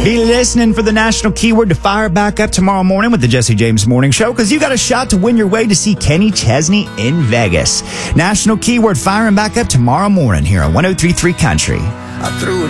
Be listening for the national keyword to fire back up tomorrow morning with the Jesse James Morning Show, because you got a shot to win your way to see Kenny Chesney in Vegas. National keyword firing back up tomorrow morning here on 103.3 Country. I threw it